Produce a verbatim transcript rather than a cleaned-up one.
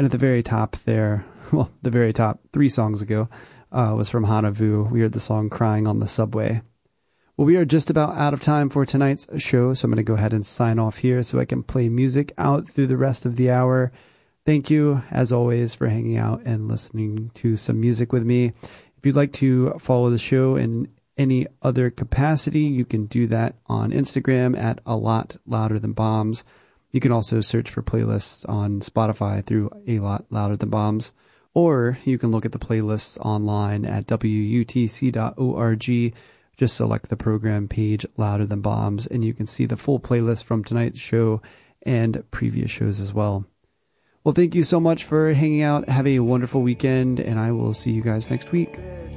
And at the very top there, well, the very top, three songs ago, uh, was from Hana Vu. We heard the song Crying on the Subway. Well, we are just about out of time for tonight's show, so I'm going to go ahead and sign off here so I can play music out through the rest of the hour. Thank you, as always, for hanging out and listening to some music with me. If you'd like to follow the show in any other capacity, you can do that on Instagram at A Lot Louder Than Bombs. You can also search for playlists on Spotify through A Lot Louder Than Bombs, or you can look at the playlists online at W U T C dot org. Just select the program page Louder Than Bombs, and you can see the full playlist from tonight's show and previous shows as well. Well, thank you so much for hanging out. Have a wonderful weekend, and I will see you guys next week.